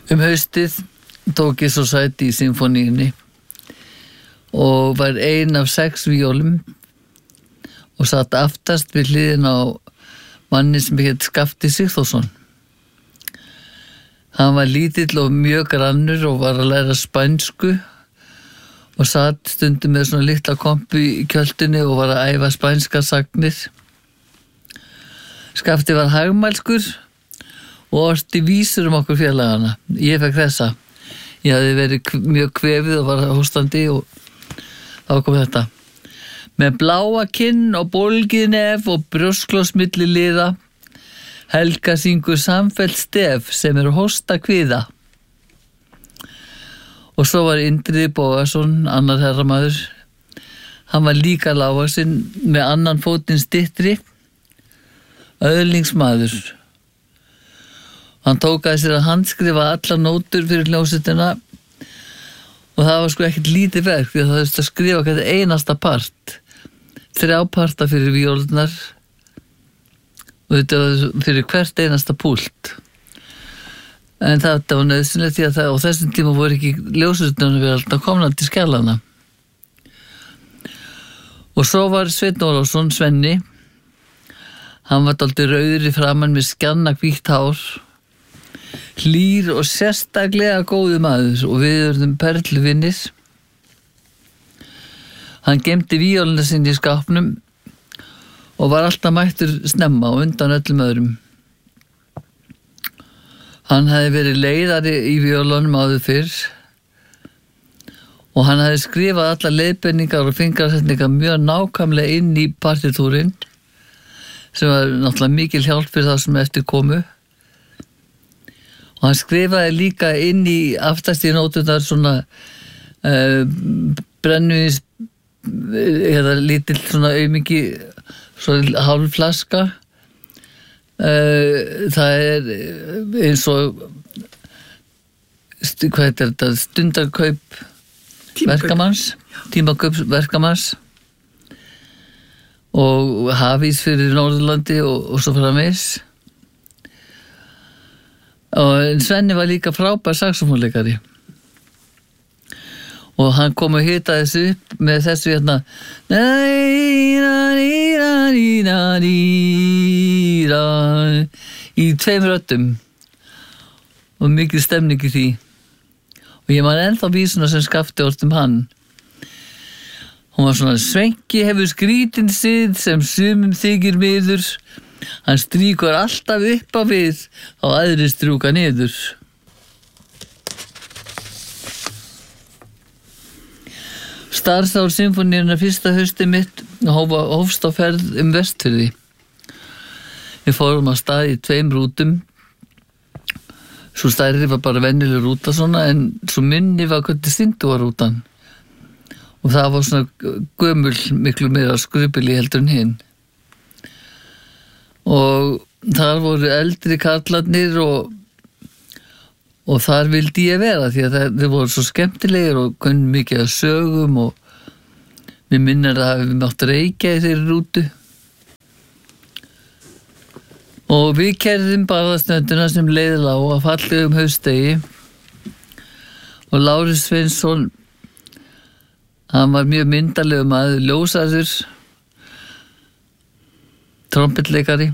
Haustið tók ég svo sæti í symfóníunni og var ein af 6 víólum og satt aftast við hliðin á manni sem hét Skafti Sigþórsson. Hann var lítill og mjög grannur og var að læra spænsku og satt stundum með svona litla kompu í kjöltunni og var að æfa spænska sagnir. Skafti var hagmælskur og orti vísur okkur félagana. Ég fekk þessa. Ég hafði verið mjög kvefið og var hóstandi og þá kom þetta. Með bláa kinn og bólgið nef og brjósklos milli liða, Helga syngur samfellt stef sem hósta kviða. Og svo var Indriði Bóasson, annar herramaður. Hann var líka lágvaxinn með annan fótinn styttri, öðlingsmaður. Hann tók að sér að handskrifa allar nótur fyrir hljómsveitina og það var sko ekkert lítið verk því að það þurfti að skrifa hvert einasta part. 3 parta fyrir víólunar og þetta var fyrir hvert einasta púlt. En þetta var nauðsynlegt því að á þessum tíma voru ekki ljósveitirnar við alltaf komna til skjálana. Og svo var Sveinn Ólafsson, Svenni. Hann var dálítið rauður í framan með skjanna hvítt hár, hlýr og sérstaklega góður maður og við urðum perluvinir. Hann gemdi víóluna sinni í skápnum og var alltaf mættur snemma og undan öllum öðrum. Hann hafði verið leiðari í víólunum áður fyrr og hann hafði skrifað allar leiðbeiningar og fingrarsetningar mjög nákvæmlega inn í partitúrin sem var náttúrulega mikil hjálp fyrir það sem eftir komu. Og hann skrifaði líka inn í aftast í nóturnar svona brennuins eða lítill svona aumingi svona hálf flaska. Það eins og hvað heitir þetta, stundarkaup verkamanns, tímakaup verkamanns og hafís fyrir Norðurlandi og svo framvegis. Og Svenni var líka frábær saxófónleikari og hann kom að hita þessu upp með þessu hérna í 2 röddum og mikil stemning í því og ég man ennþá vísuna sem Skafti orti hann. Hún var svona: Svenki hefur skrítin sið sem sumum þykir miður, hann strýkur alltaf upp á við og aðrir strjúka niður. Starfsár symfóníunnar fyrsta hausti mitt hófst á ferð Vestfirði. Við fórum að stað í 2 rútum. Svo stærri var bara venjuleg rúta svona, en svo minni var hvernig stindu var rútan. Og það var svona gömul, miklu meira skrupili heldur en hinn. Og þar voru eldri karlarnir og þar vildi ég vera því að þeir voru svo skemmtilegir og kunni mikið af sögum og mér minnir að við mátt reykja í þeirri rútu. Og við keyrðum Barðasnönduna sem leiðir á að fallegum haustdegi og Lárus Sveinsson, hann var mjög myndarlegur maður, ljósarður, trompetleikari.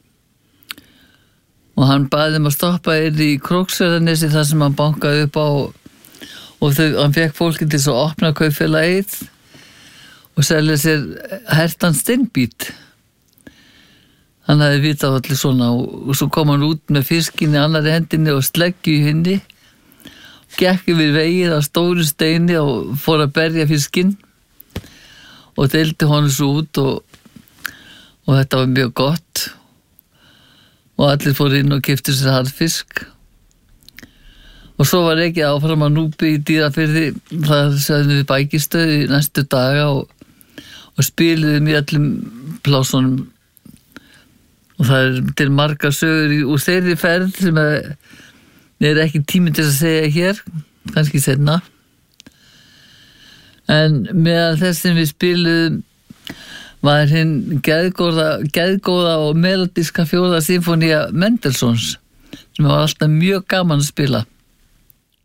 Og hann baði að stoppa í Króksfjarðarnesi þar sem hann bankaði upp á og hann fekk fólki til að opna kaupfélagið og selja sér hertan steinbít. Hann hafði vitað allir svona og svo kom hann út með fiskin í annarri hendinni og sleggju í hinni, gekk yfir vegið á stóru steini og fór að berja fiskinn og deildi honum svo út og þetta var mjög gott. Og allir fóru inn og keyptu sér harðfisk. Og svo var ekki áfram að Núpi í Dýrafirði, þar sögðum við bækistöð í næstu daga og spiluðum í öllum plásunum. Og það til margar sögur úr þeirri ferð sem ekki tími til að segja hér, kannski seinna. En meðal þess sem við spiluðum var hinn geðgóða og melodiska 4. symfónía Mendelssohns sem var alltaf mjög gaman að spila.